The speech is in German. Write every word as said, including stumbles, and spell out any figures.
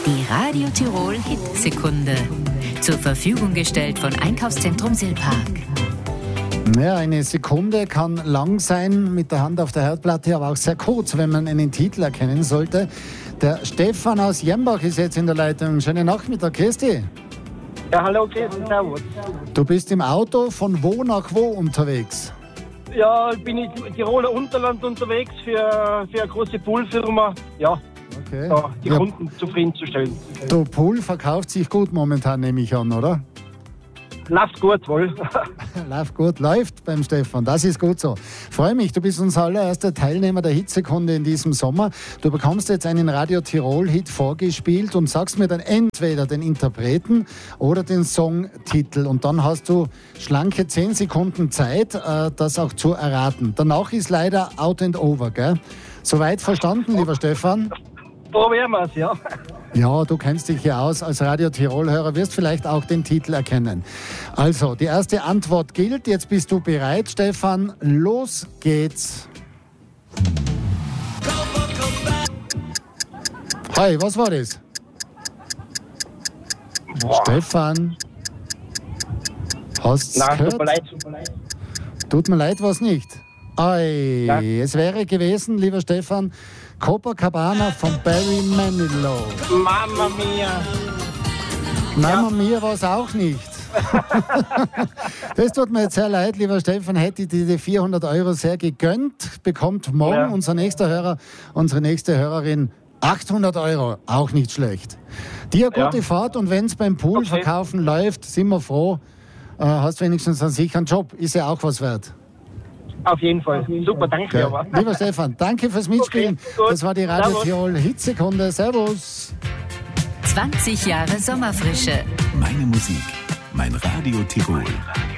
Die Radio Tirol Hitsekunde. Zur Verfügung gestellt von Einkaufszentrum Silpark. Ja, eine Sekunde kann lang sein, mit der Hand auf der Herdplatte, aber auch sehr kurz, wenn man einen Titel erkennen sollte. Der Stefan aus Jembach ist jetzt in der Leitung. Schönen Nachmittag, Christi. Ja, hallo, Christi, servus. Du bist im Auto von wo nach wo unterwegs? Ja, ich bin im Tiroler Unterland unterwegs für, für eine große Poolfirma. Ja, okay. Da die Ja. Kunden zufriedenzustellen. Der Pool verkauft sich gut momentan, nehme ich an, oder? Läuft gut, wohl. Läuft gut, läuft beim Stefan, das ist gut so. Freue mich, du bist unser allererster Teilnehmer der Hitsekunde in diesem Sommer. Du bekommst jetzt einen Radio Tirol-Hit vorgespielt und sagst mir dann entweder den Interpreten oder den Songtitel. Und dann hast du schlanke zehn Sekunden Zeit, äh, das auch zu erraten. Danach ist leider out and over, gell? Soweit verstanden, lieber Stefan? Probieren wir es, ja. Ja, du kennst dich ja aus als Radio Tirol-Hörer, wirst vielleicht auch den Titel erkennen. Also, die erste Antwort gilt. Jetzt bist du bereit, Stefan. Los geht's. Hi, was war das? Boah. Stefan. Hast du Nein, gehört? tut mir leid, tut mir leid. Tut mir leid, was nicht. Ei, Ja. es wäre gewesen, lieber Stefan, Copacabana von Barry Manilow. Mamma mia. Mama Mia war es auch nicht. Das tut mir jetzt sehr leid, lieber Stefan. Hätte ich dir die vierhundert Euro sehr gegönnt. Bekommt morgen Ja. unser nächster Hörer, unsere nächste Hörerin achthundert Euro. Auch nicht schlecht. Dir gute Ja. Fahrt und wenn es beim Poolverkaufen läuft, sind wir froh. Äh, hast wenigstens einen sicheren Job. Ist ja auch was wert. Auf jeden Fall. Super, danke. Ja. Aber. Lieber Stefan, danke fürs Mitspielen. Okay, gut. Das war die Radio Servus. Tirol Hitsekunde. Servus. zwanzig Jahre Sommerfrische. Meine Musik, mein Radio Tirol.